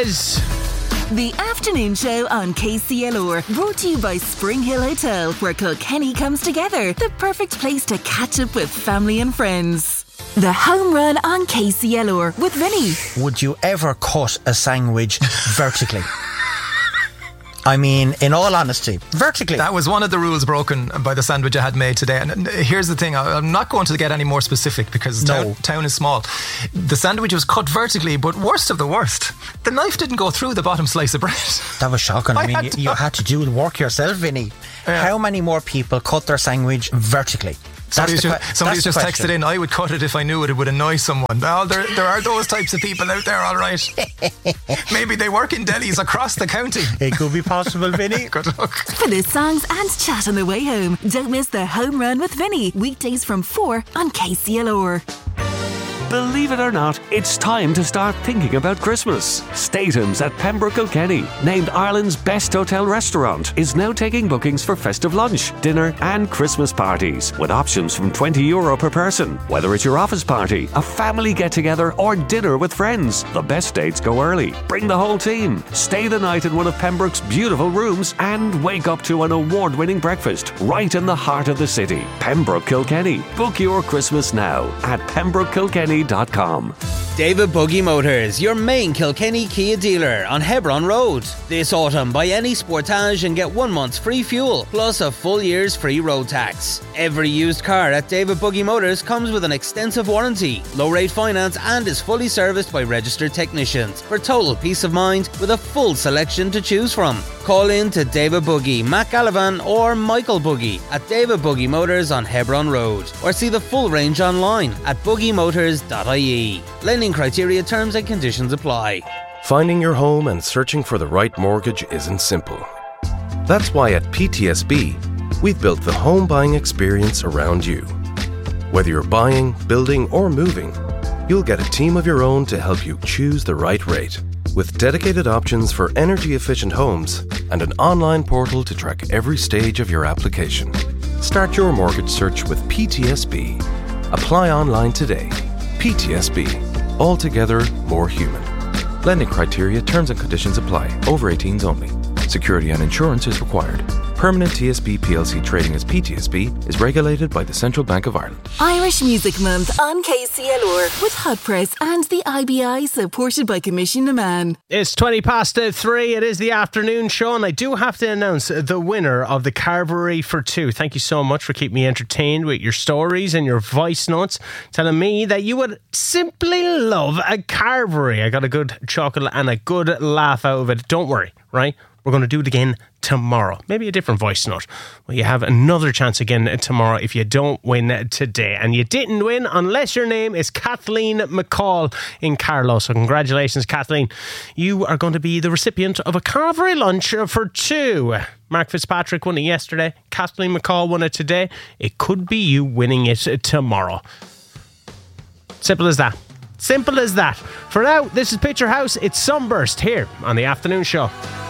ahead. The afternoon show on KCLR, brought to you by Spring Hill Hotel, where Kilkenny comes together. The perfect place to catch up with family and friends. The home run on KCLR with Vinny. Would you ever cut a sandwich vertically? I mean, in all honesty, vertically. That was one of the rules broken by the sandwich I had made today. And here's the thing, I'm not going to get any more specific because town is small. The sandwich was cut vertically, but worst of the worst, the knife didn't go through the bottom slice of bread. That was shocking. I mean, you had to do the work yourself, Vinny. Yeah. How many more people cut their sandwich vertically? Somebody's just texted in, I would cut it if I knew it would annoy someone. Well, there are those types of people out there, all right. Maybe they work in delis across the county. It could be possible, Vinny. Good luck. For the songs and chat on the way home, don't miss the home run with Vinny. Weekdays from 4 on KCLR. Believe it or not, it's time to start thinking about Christmas. Statham's at Pembroke Kilkenny, named Ireland's best hotel restaurant, is now taking bookings for festive lunch, dinner and Christmas parties, with options from €20 per person. Whether it's your office party, a family get-together or dinner with friends, the best dates go early. Bring the whole team. Stay the night in one of Pembroke's beautiful rooms and wake up to an award-winning breakfast right in the heart of the city. Pembroke Kilkenny. Book your Christmas now at pembrokekilkenny.com. David Buggy Motors, your main Kilkenny Kia dealer on Hebron Road. This autumn, buy any Sportage and get 1 month's free fuel, plus a full year's free road tax. Every used car at David Buggy Motors comes with an extensive warranty, low-rate finance and is fully serviced by registered technicians for total peace of mind with a full selection to choose from. Call in to David Buggy, Matt Gallivan or Michael Buggy at David Buggy Motors on Hebron Road, or see the full range online at buggymotors.ie. Lending criteria, terms and conditions apply. Finding your home and searching for the right mortgage isn't simple. That's why at PTSB, we've built the home buying experience around you. Whether you're buying, building or moving, you'll get a team of your own to help you choose the right rate. With dedicated options for energy-efficient homes and an online portal to track every stage of your application. Start your mortgage search with PTSB. Apply online today. PTSB. Altogether more human. Lending criteria, terms and conditions apply. Over 18s only. Security and insurance is required. Permanent TSB plc trading as PTSB is regulated by the Central Bank of Ireland. Irish Music Month on KCLR with Hot Press and the IBI, supported by Commissioner Man. It's 3:20. It is the afternoon show, and I do have to announce the winner of the Carvery for Two. Thank you so much for keeping me entertained with your stories and your voice notes, telling me that you would simply love a Carvery. I got a good chuckle and a good laugh out of it. Don't worry, right? We're going to do it again tomorrow. Maybe a different voice note. Well, you have another chance again tomorrow if you don't win today. And you didn't win unless your name is Kathleen McCall in Carlow. So congratulations, Kathleen. You are going to be the recipient of a Carvery lunch for two. Mark Fitzpatrick won it yesterday. Kathleen McCall won it today. It could be you winning it tomorrow. Simple as that. Simple as that. For now, this is Picture House. It's Sunburst here on the afternoon show.